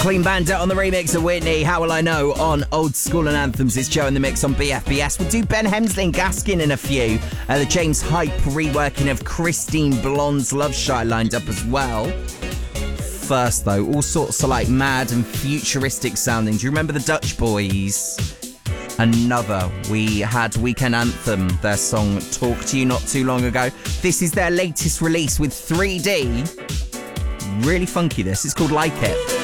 Clean Bandit on the remix of Whitney, How Will I Know on Old School and Anthems. It's Joe in the mix on BFBS. We'll do Ben Hemsley and Gaskin in a few. The James Hype reworking of Christine Blonde's Love Shot lined up as well. First though, all sorts of like mad and futuristic sounding. Do you remember the Dutch Boys? Another. We had Weekend Anthem, their song Talk to You not too long ago. This is their latest release with 3D. Really funky this. It's called Like It.